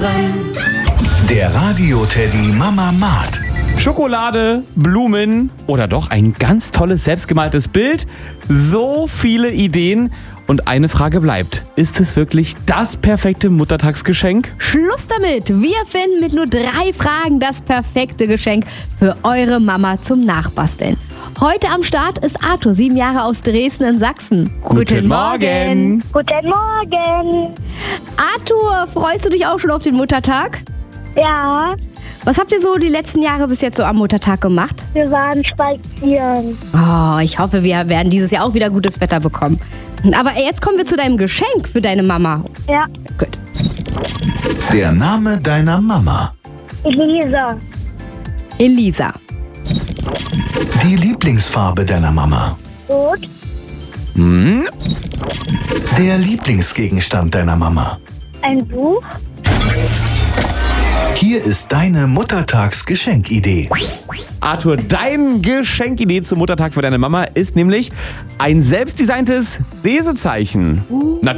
dran. Der Radio-Teddy Mama Mat. Schokolade, Blumen oder doch ein ganz tolles selbstgemaltes Bild. So viele Ideen. Und eine Frage bleibt. Ist es wirklich das perfekte Muttertagsgeschenk? Schluss damit! Wir finden mit nur 3 Fragen das perfekte Geschenk für eure Mama zum Nachbasteln. Heute am Start ist Arthur, 7 Jahre aus Dresden in Sachsen. Guten Morgen! Guten Morgen. Arthur, freust du dich auch schon auf den Muttertag? Ja, Was habt ihr so die letzten Jahre bis jetzt so am Muttertag gemacht? wir waren spazieren. Oh, ich hoffe, wir werden dieses Jahr auch wieder gutes Wetter bekommen. Aber jetzt kommen wir zu deinem Geschenk für deine Mama. Ja, Gut. Der Name deiner Mama. Elisa. Elisa. Die Lieblingsfarbe deiner Mama. Rot. Der Lieblingsgegenstand deiner Mama. Ein Buch. Hier ist deine Muttertagsgeschenkidee. Arthur, dein Geschenkidee zum Muttertag für deine Mama ist nämlich ein selbstdesigntes Lesezeichen.